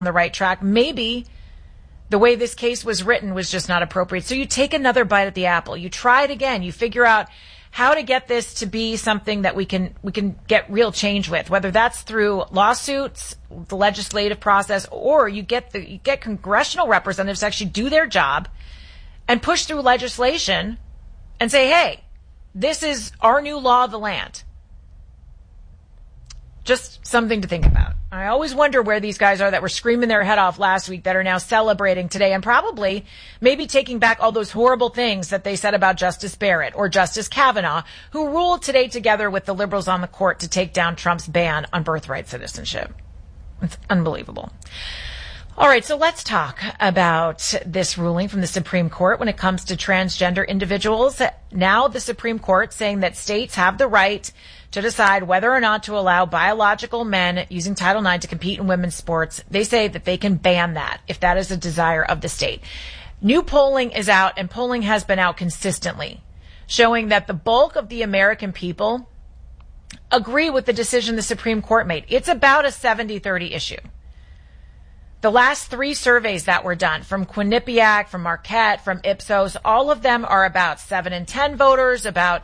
the right track. Maybe the way this case was written was just not appropriate. So you take another bite at the apple. You try it again. You figure out how to get this to be something that we can get real change with, whether that's through lawsuits, the legislative process, or you get congressional representatives to actually do their job and push through legislation and say, hey, this is our new law of the land. Just something to think about. I always wonder where these guys are that were screaming their head off last week that are now celebrating today and probably maybe taking back all those horrible things that they said about Justice Barrett or Justice Kavanaugh, who ruled today together with the liberals on the court to take down Trump's ban on birthright citizenship. It's unbelievable. All right, so let's talk about this ruling from the Supreme Court when it comes to transgender individuals. Now the Supreme Court saying that states have the right to decide whether or not to allow biological men using Title IX to compete in women's sports. They say that they can ban that if that is a desire of the state. New polling is out, and polling has been out consistently, showing that the bulk of the American people agree with the decision the Supreme Court made. It's about a 70-30 issue. The last 3 surveys that were done from Quinnipiac, from Marquette, from Ipsos, all of them are about 7 and 10 voters. About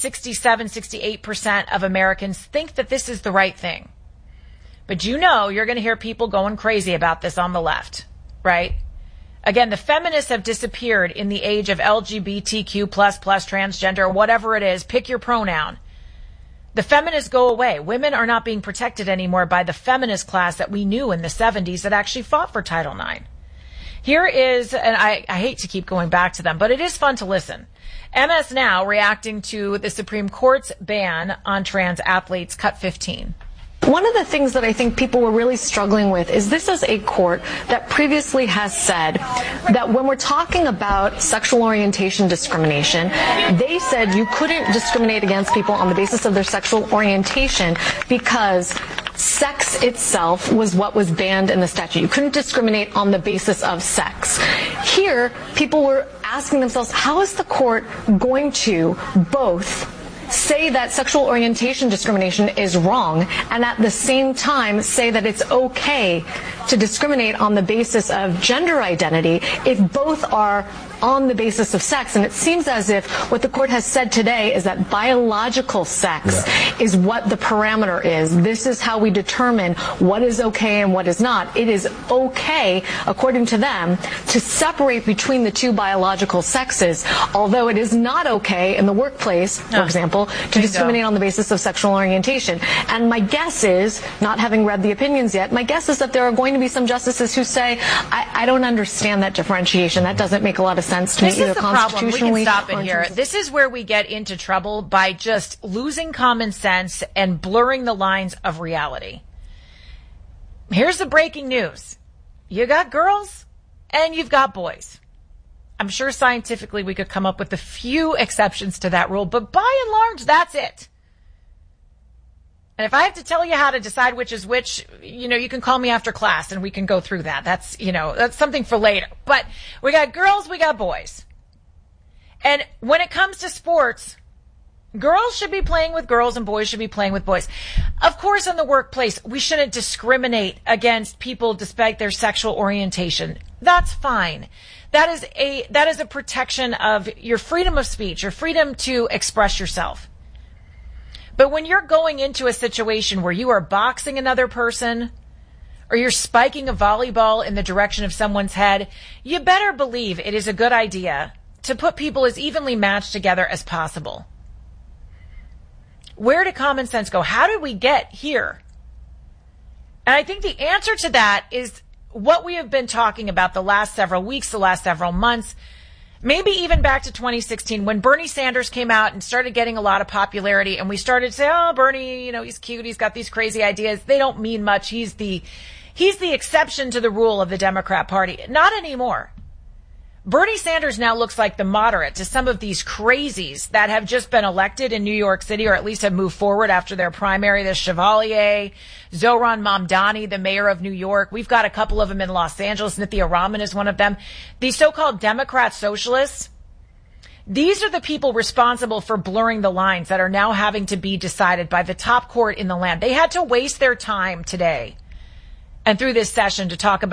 68% of Americans think that this is the right thing. But you're going to hear people going crazy about this on the left, right? Again, the feminists have disappeared in the age of LGBTQ+, transgender, whatever it is, pick your pronoun. The feminists go away. Women are not being protected anymore by the feminist class that we knew in the 70s that actually fought for Title IX. Here is, and I hate to keep going back to them, but it is fun to listen. MS Now reacting to the Supreme Court's ban on trans athletes, cut 15. One of the things that I think people were really struggling with is this is a court that previously has said that when we're talking about sexual orientation discrimination, they said you couldn't discriminate against people on the basis of their sexual orientation because sex itself was what was banned in the statute. You couldn't discriminate on the basis of sex. Here, people were asking themselves, how is the court going to both say that sexual orientation discrimination is wrong and at the same time say that it's okay to discriminate on the basis of gender identity if both are on the basis of sex? And it seems as if what the court has said today is that biological sex is what the parameter is. This is how we determine what is okay and what is not. It is okay, according to them, to separate between the two biological sexes, although it is not okay in the workplace, for example, to discriminate on the basis of sexual orientation. And my guess is, not having read the opinions yet, my guess is that there are going to be some justices who say, I don't understand that differentiation. That doesn't make a lot of sense to me, either constitutionally. This is the problem. We can stop it here. This is where we get into trouble by just losing common sense and blurring the lines of reality. Here's the breaking news. You got girls and you've got boys. I'm sure scientifically we could come up with a few exceptions to that rule, but by and large, that's it. And if I have to tell you how to decide which is which, you can call me after class and we can go through that. That's something for later. But we got girls, we got boys. And when it comes to sports, girls should be playing with girls and boys should be playing with boys. Of course, in the workplace, we shouldn't discriminate against people despite their sexual orientation. That's fine. That is a protection of your freedom of speech, your freedom to express yourself. But when you're going into a situation where you are boxing another person or you're spiking a volleyball in the direction of someone's head, you better believe it is a good idea to put people as evenly matched together as possible. Where did common sense go? How did we get here? And I think the answer to that is what we have been talking about the last several weeks, the last several months, maybe even back to 2016 when Bernie Sanders came out and started getting a lot of popularity and we started to say, oh, Bernie, he's cute. He's got these crazy ideas. They don't mean much. He's the exception to the rule of the Democrat Party. Not anymore. Bernie Sanders now looks like the moderate to some of these crazies that have just been elected in New York City or at least have moved forward after their primary. The Chevalier, Zohran Mamdani, the mayor of New York. We've got a couple of them in Los Angeles. Nithya Raman is one of them. These so-called Democrat socialists, these are the people responsible for blurring the lines that are now having to be decided by the top court in the land. They had to waste their time today and through this session to talk about